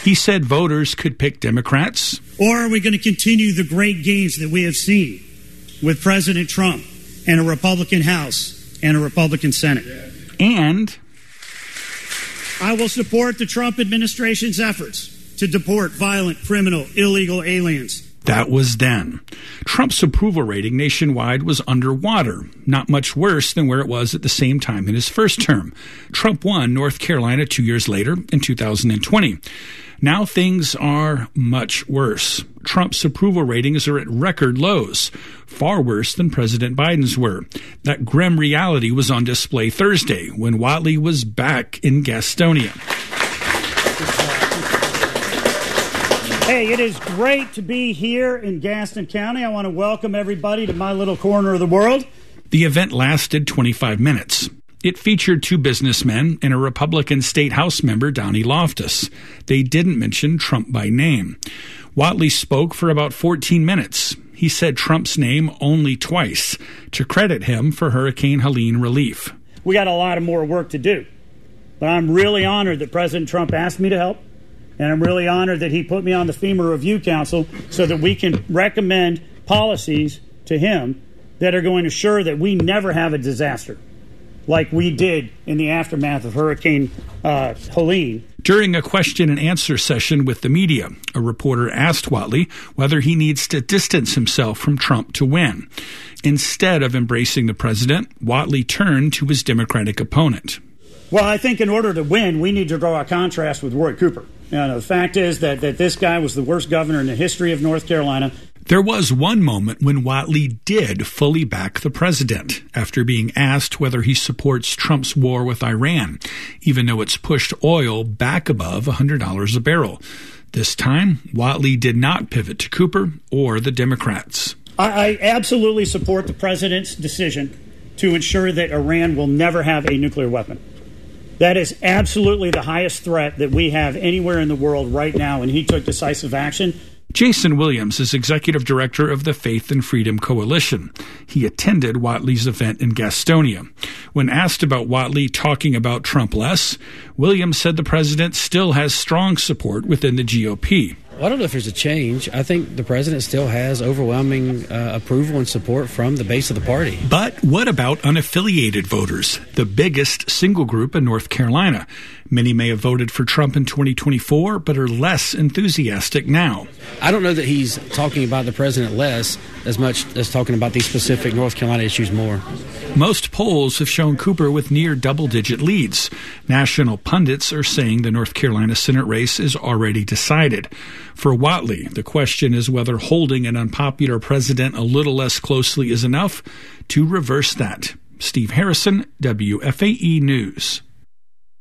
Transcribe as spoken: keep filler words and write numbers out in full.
He said voters could pick Democrats. Or are we going to continue the great gains that we have seen with President Trump and a Republican House and a Republican Senate? And I will support the Trump administration's efforts to deport violent, criminal, illegal aliens. That was then. Trump's approval rating nationwide was underwater, not much worse than where it was at the same time in his first term. Trump won North Carolina two years later in two thousand twenty. Now things are much worse. Trump's approval ratings are at record lows, far worse than President Biden's were. That grim reality was on display Thursday when Whatley was back in Gastonia. Hey, it is great to be here in Gaston County. I want to welcome everybody to my little corner of the world. The event lasted twenty-five minutes. It featured two businessmen and a Republican state house member, Donnie Loftus. They didn't mention Trump by name. Whatley spoke for about fourteen minutes. He said Trump's name only twice to credit him for Hurricane Helene relief. We got a lot of more work to do, but I'm really honored that President Trump asked me to help. And I'm really honored that he put me on the FEMA Review Council so that we can recommend policies to him that are going to assure that we never have a disaster like we did in the aftermath of Hurricane uh, Helene. During a question and answer session with the media, a reporter asked Whatley whether he needs to distance himself from Trump to win. Instead of embracing the president, Whatley turned to his Democratic opponent. Well, I think in order to win, we need to draw a contrast with Roy Cooper. You know, the fact is that, that this guy was the worst governor in the history of North Carolina. There was one moment when Whatley did fully back the president after being asked whether he supports Trump's war with Iran, even though it's pushed oil back above one hundred dollars a barrel. This time, Whatley did not pivot to Cooper or the Democrats. I, I absolutely support the president's decision to ensure that Iran will never have a nuclear weapon. That is absolutely the highest threat that we have anywhere in the world right now, and he took decisive action. Jason Williams is executive director of the Faith and Freedom Coalition. He attended Whatley's event in Gastonia. When asked about Whatley talking about Trump less, Williams said the president still has strong support within the G O P. I don't know if there's a change. I think the president still has overwhelming uh, approval and support from the base of the party. But what about unaffiliated voters, the biggest single group in North Carolina? Many may have voted for Trump in twenty twenty-four, but are less enthusiastic now. I don't know that he's talking about the president less as much as talking about these specific North Carolina issues more. Most polls have shown Cooper with near double-digit leads. National pundits are saying the North Carolina Senate race is already decided. For Whatley, the question is whether holding an unpopular president a little less closely is enough to reverse that. Steve Harrison, W F A E News.